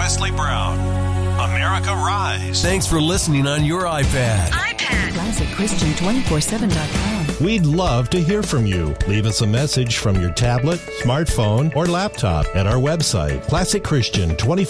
Wesley Brown. America Rise. Thanks for listening on your iPad. ClassicChristian247.com. We'd love to hear from you. Leave us a message from your tablet, smartphone, or laptop at our website, ClassicChristian247.com.